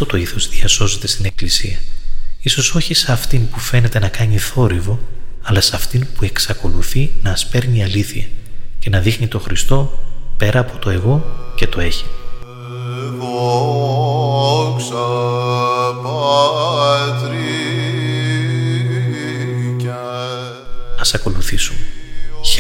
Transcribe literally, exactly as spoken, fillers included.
Αυτό το ήθος διασώζεται στην Εκκλησία. Ίσως όχι σε αυτήν που φαίνεται να κάνει θόρυβο, αλλά σε αυτήν που εξακολουθεί να ασπέρνει αλήθεια και να δείχνει το Χριστό πέρα από το εγώ και το έχει. Ας ακολουθήσουμε.